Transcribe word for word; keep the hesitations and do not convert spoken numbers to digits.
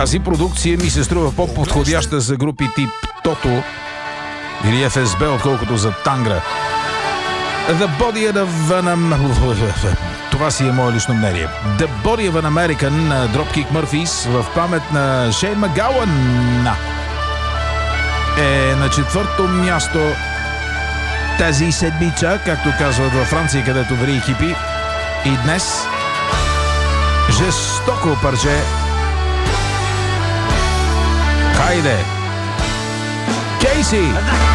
Тази продукция ми се струва по-подходяща за групи тип Тото или Еф Ес Бе, отколкото за Тангра. The Body of an... Това си е мое лично мнение. The Body of an American на Dropkick Murphys в памет на Шейн Магауън е на четвърто място тази седмица, както казват във Франция, където ври хипи. И днес жестоко парче. Хайде! Кейси!